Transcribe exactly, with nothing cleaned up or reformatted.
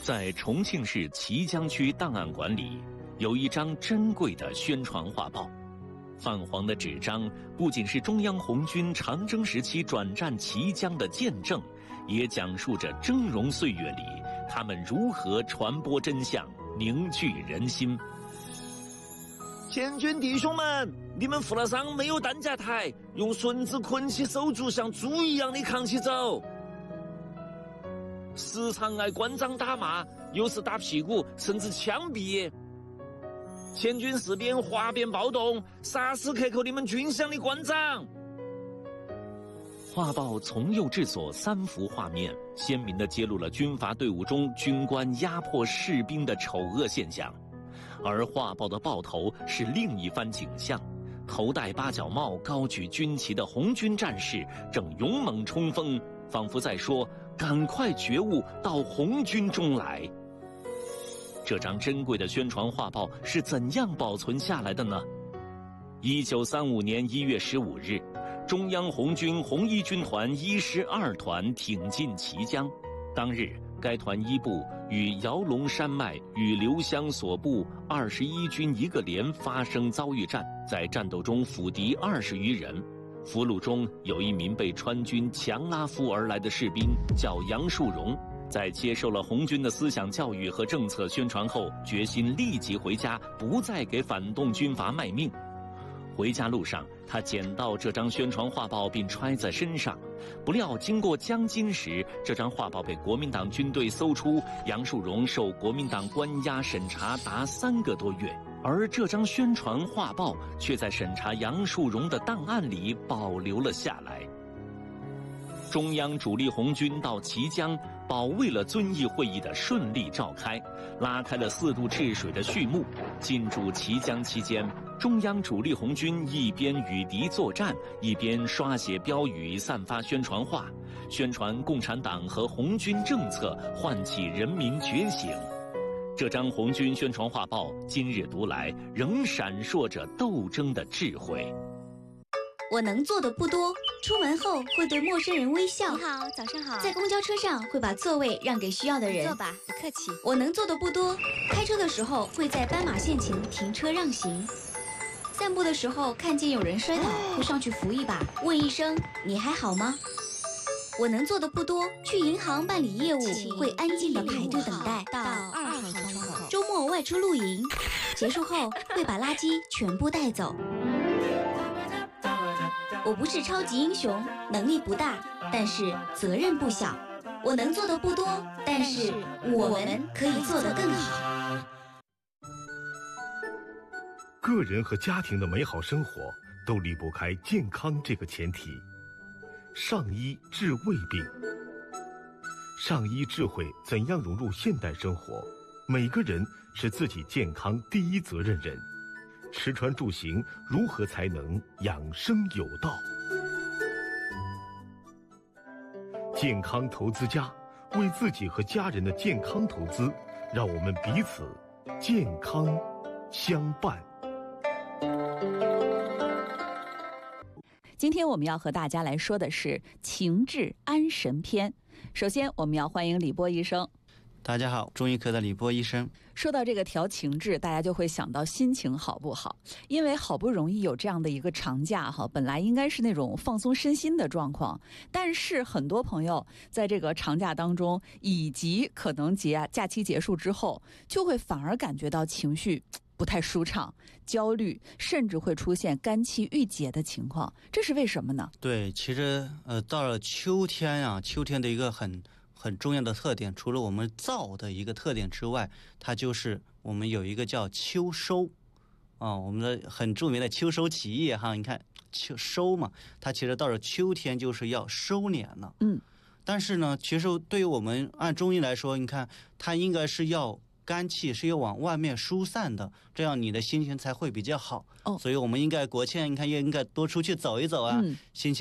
在重庆市綦江区档案馆里，有一张珍贵的宣传画报。泛黄的纸张不仅是中央红军长征时期转战綦江的见证，也讲述着峥嵘岁月里他们如何传播真相、凝聚人心。 前军弟兄们，你们负了伤，没有担架抬，用绳子捆起手足，像猪一样的扛起走。时常挨官长打骂，有时打屁股，甚至枪毙。前军士兵哗变暴动，杀死克扣你们军饷的官长。 画报从右至左三幅画面，鲜明地揭露了军阀队伍中军官压迫士兵的丑恶现象。而画报的报头是另一番景象，头戴八角帽、高举军旗的红军战士正勇猛冲锋，仿佛在说：“赶快觉悟，到红军中来。”这张珍贵的宣传画报是怎样保存下来的呢？一九三五年一月十五日，中央红军红一军团一师二团挺进綦江。当日，该团一部与姚龙山脉与刘湘所部二十一军一个连发生遭遇战，在战斗中俘敌二十余人。俘虏中有一名被川军强拉俘而来的士兵，叫杨树荣。在接受了红军的思想教育和政策宣传后，决心立即回家，不再给反动军阀卖命。回家路上，他捡到这张宣传画报并揣在身上，不料经过江津时，这张画报被国民党军队搜出，杨树荣受国民党关押审查达三个多月，而这张宣传画报却在审查杨树荣的档案里保留了下来。中央主力红军到綦江，保卫了遵义会议的顺利召开，拉开了四渡治水的序幕。进驻綦江期间，中央主力红军一边与敌作战，一边刷写标语、散发宣传画，宣传共产党和红军政策，唤起人民觉醒。这张红军宣传画报今日读来，仍闪烁着斗争的智慧。 我能做的不多，出门后会对陌生人微笑。 你好，早上好。 在公交车上会把座位让给需要的人。 坐吧，不客气。 我能做的不多，开车的时候会在斑马线前停车让行。散步的时候看见有人摔倒，会上去扶一把，问一声你还好吗？我能做的不多，去银行办理业务会安静地排队等待。 到二号窗口。 周末外出露营，结束后会把垃圾全部带走。我不是超级英雄，能力不大，但是责任不小。我能做的不多，但是我们可以做得更好。 个人和家庭的美好生活都离不开健康这个前提。上医治未病，上医智慧怎样融入现代生活？每个人是自己健康第一责任人。吃穿住行如何才能养生有道？健康投资家为自己和家人的健康投资，让我们彼此健康相伴。 今天我们要和大家来说的是情志安神篇。首先我们要欢迎李波医生。 大家好，中医科的李波医生。 说到这个调情志，大家就会想到心情好不好，因为好不容易有这样的一个长假哈，本来应该是那种放松身心的状况，但是很多朋友在这个长假当中，以及可能节假期结束之后，就会反而感觉到情绪不太舒畅、焦虑，甚至会出现肝气郁结的情况，这是为什么呢？ 对，其实呃，到了秋天啊，秋天的一个很很重要的特点，除了我们燥的一个特点之外，它就是我们有一个叫秋收啊，我们的很著名的秋收起义哈，你看秋收嘛，它其实到了秋天就是要收敛了。 嗯， 但是呢，其实对于我们按中医来说，你看它应该是要肝气是要往外面疏散的，这样你的心情才会比较好。 哦， 所以我们应该国庆，你看也应该多出去走一走啊，嗯、心情。